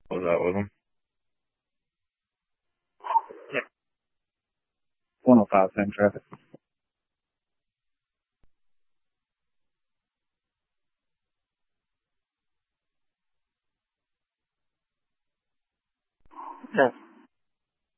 Was that with him? Yeah. 105, same traffic. Yes.